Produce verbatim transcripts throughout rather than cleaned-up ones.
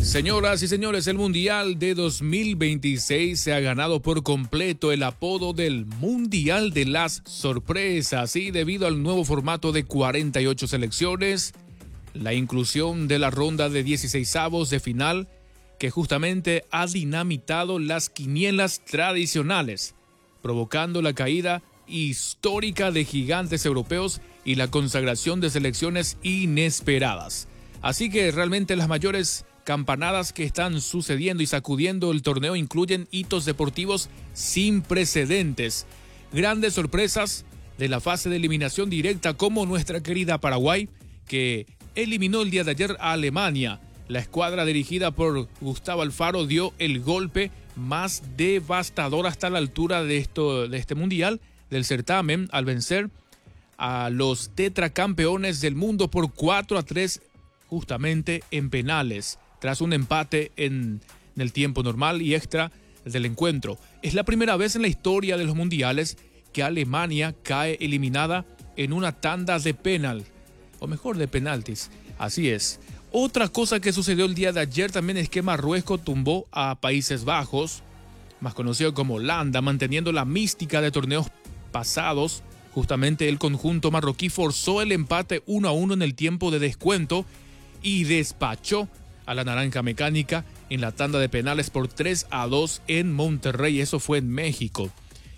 Señoras y señores, el Mundial de dos mil veintiséis se ha ganado por completo el apodo del Mundial de las Sorpresas y debido al nuevo formato de cuarenta y ocho selecciones, la inclusión de la ronda de dieciseisavos de final que justamente ha dinamitado las quinielas tradicionales, provocando la caída histórica de gigantes europeos y la consagración de selecciones inesperadas. Así que realmente las mayores campanadas que están sucediendo y sacudiendo el torneo incluyen hitos deportivos sin precedentes, grandes sorpresas de la fase de eliminación directa como nuestra querida Paraguay, que eliminó el día de ayer a Alemania. La escuadra dirigida por Gustavo Alfaro dio el golpe más devastador hasta la altura de, esto, de este mundial, del certamen, al vencer a los tetracampeones del mundo por cuatro a tres justamente en penales, tras un empate en, en el tiempo normal y extra del encuentro. Es la primera vez en la historia de los mundiales que Alemania cae eliminada en una tanda de penal, o mejor de penaltis. Así es. Otra cosa que sucedió el día de ayer también es que Marruecos tumbó a Países Bajos, más conocido como Holanda, manteniendo la mística de torneos pasados. Justamente el conjunto marroquí forzó el empate uno a uno en el tiempo de descuento y despachó a la Naranja Mecánica en la tanda de penales por tres a dos en Monterrey. Eso fue en México.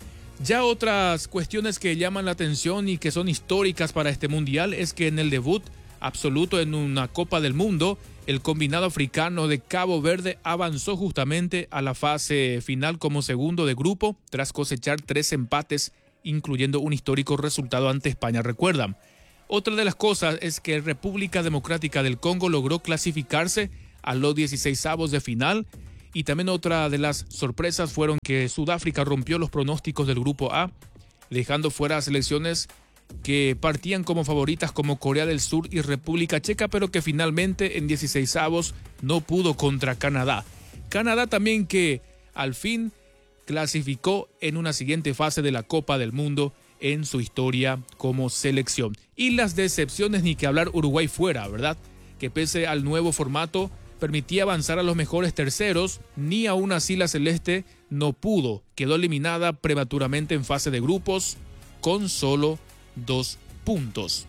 Ya otras cuestiones que llaman la atención y que son históricas para este mundial es que en el debut absoluto en una Copa del Mundo, el combinado africano de Cabo Verde avanzó justamente a la fase final como segundo de grupo tras cosechar tres empates, incluyendo un histórico resultado ante España. Recuerdan, otra de las cosas es que República Democrática del Congo logró clasificarse a los dieciseisavos de final, y también otra de las sorpresas fueron que Sudáfrica rompió los pronósticos del grupo A, dejando fuera a selecciones que partían como favoritas como Corea del Sur y República Checa, pero que finalmente en dieciseisavos no pudo contra Canadá. Canadá también que al fin clasificó en una siguiente fase de la Copa del Mundo en su historia como selección. Y las decepciones, ni que hablar, Uruguay fuera, ¿verdad? Que pese al nuevo formato permitía avanzar a los mejores terceros, ni aún así la celeste no pudo. Quedó eliminada prematuramente en fase de grupos con solo dos puntos.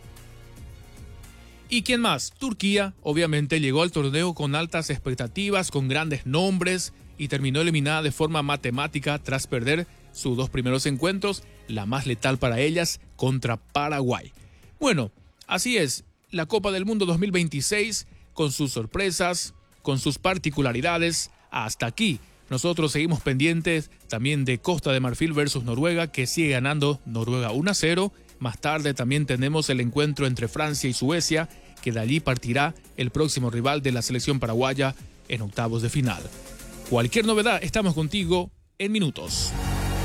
¿Y quién más? Turquía obviamente llegó al torneo con altas expectativas, con grandes nombres, y terminó eliminada de forma matemática tras perder sus dos primeros encuentros, la más letal para ellas, contra Paraguay. Bueno, así es, la Copa del Mundo dos mil veintiséis, con sus sorpresas, con sus particularidades, hasta aquí. Nosotros seguimos pendientes también de Costa de Marfil versus Noruega, que sigue ganando Noruega uno a cero. Más tarde también tenemos el encuentro entre Francia y Suecia, que de allí partirá el próximo rival de la selección paraguaya en octavos de final. Cualquier novedad, estamos contigo en minutos.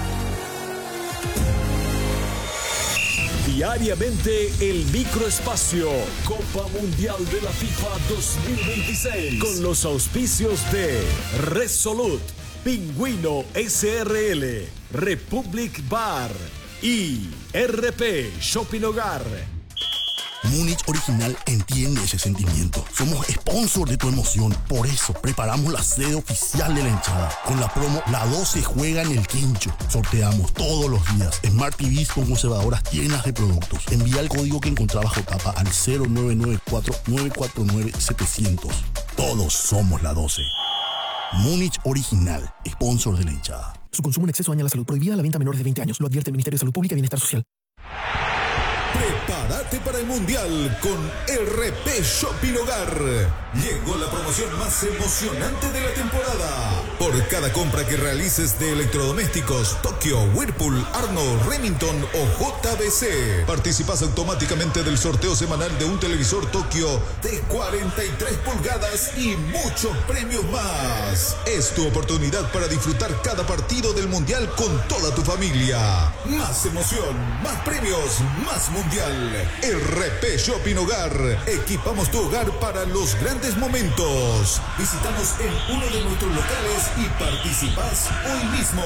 Diariamente el microespacio Copa Mundial de la FIFA dos mil veintiséis con los auspicios de Resolute, Pingüino S R L, Republic Bar y R P Shopping Hogar. Múnich Original entiende ese sentimiento. Somos sponsor de tu emoción. Por eso preparamos la sede oficial de la hinchada. Con la promo La doce juega en el quincho. Sorteamos todos los días Smart T Vs con conservadoras llenas de productos. Envía el código que encontrás bajo tapa al cero nueve nueve cuatro nueve cuatro nueve siete cero cero. Todos somos la doce. Múnich Original, sponsor de la hinchada. Su consumo en exceso daña la salud. Prohibida la venta a menores de veinte años. Lo advierte el Ministerio de Salud Pública y Bienestar Social. Prepárate para el Mundial con R P Shopping Hogar. Llegó la promoción más emocionante de la temporada. Por cada compra que realices de electrodomésticos Tokio, Whirlpool, Arno, Remington o J B C, participas automáticamente del sorteo semanal de un televisor Tokio de cuarenta y tres pulgadas y muchos premios más. Es tu oportunidad para disfrutar cada partido del Mundial con toda tu familia. Más emoción, más premios, más Mundial. R P Shopping Hogar. Equipamos tu hogar para los grandes momentos. Visítanos en uno de nuestros locales y participás hoy mismo.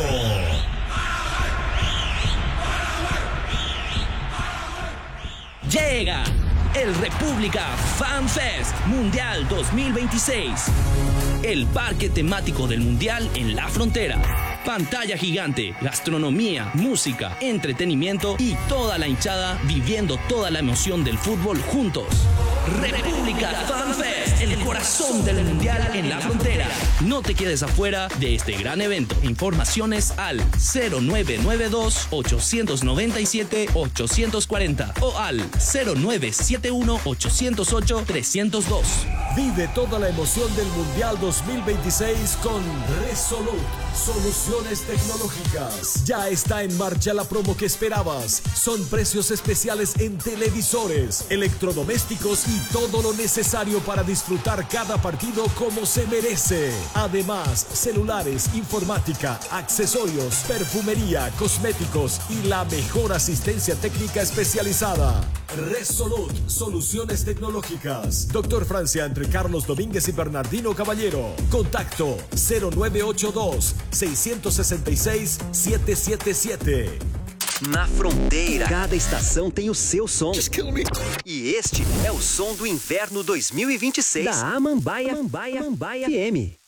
Llega el República Fan Fest Mundial dos mil veintiséis. El parque temático del Mundial en la frontera. Pantalla gigante, gastronomía, música, entretenimiento y toda la hinchada viviendo toda la emoción del fútbol juntos. República Fan Fest, el corazón del Mundial en la frontera. No te quedes afuera de este gran evento. Informaciones al cero nueve nueve dos, ocho nueve siete, ocho cuatro cero o al cero nueve siete uno, ocho cero ocho, tres cero dos. Vive toda la emoción del Mundial dos mil veintiséis con Resolute Soluciones Tecnológicas. Ya está en marcha la promo que esperabas. Son precios especiales en televisores, electrodomésticos y todo lo necesario para disfrutar cada partido como se merece. Además, celulares, informática, accesorios, perfumería, cosméticos y la mejor asistencia técnica especializada. Resolute Soluciones Tecnológicas. Doctor Francia entre Carlos Domínguez y Bernardino Caballero. Contacto cero nueve ocho dos, seis seis seis, siete siete siete. Na fronteira, cada estação tem o seu som. E este é o som do inverno dois mil e vinte e seis da Amambaia, Amambaia, Amambaia F M.